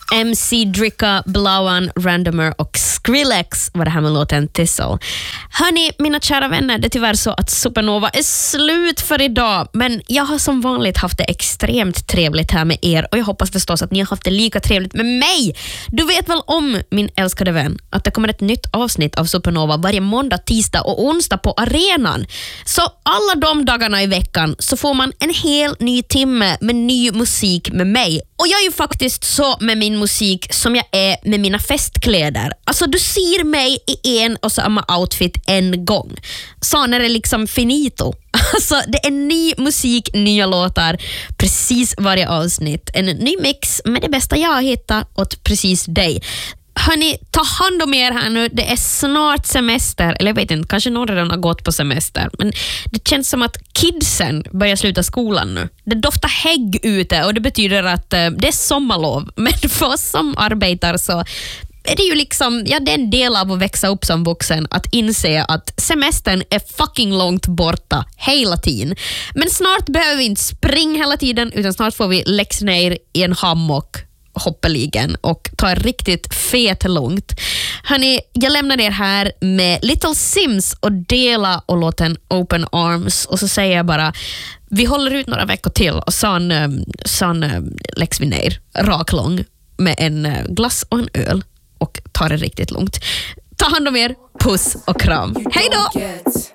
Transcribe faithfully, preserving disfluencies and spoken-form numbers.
M C Dricka, Blauan, Randomer och Skrillex var det här med låten Thistle. Hörni, mina kära vänner, det är tyvärr så att Supernova är slut för idag, men jag har som vanligt haft det extremt trevligt här med er och jag hoppas förstås att ni har haft det lika trevligt med mig. Du vet väl om, min älskade vän, att det kommer ett nytt avsnitt av Supernova varje måndag, tisdag och onsdag på arenan. Så alla de dagarna i veckan så får man en hel ny timme med ny musik med mig. Och jag är ju faktiskt så med min musik som jag är med mina festkläder. Alltså du ser mig i en och samma outfit en gång. Så när det är liksom finito. Alltså det är ny musik, nya låtar, precis varje avsnitt. En ny mix med det bästa jag har hittat åt precis dig. Hörni, ta hand om er här nu. Det är snart semester. Eller jag vet inte, kanske några redan har gått på semester. Men det känns som att kidsen börjar sluta skolan nu. Det doftar hägg ute och det betyder att uh, det är sommarlov. Men för oss som arbetar så är det ju liksom, ja, det är en del av att växa upp som vuxen att inse att semestern är fucking långt borta hela tiden. Men snart behöver vi inte springa hela tiden utan snart får vi läxa ner i en hammock hoppeligen och ta riktigt fet långt. Hörni, jag lämnar er här med Little Sims och Dela och låten Open Arms och så säger jag bara vi håller ut några veckor till och sen, sen läggs vi ner raklång med en glass och en öl och tar det riktigt långt. Ta hand om er, puss och kram. Hej då!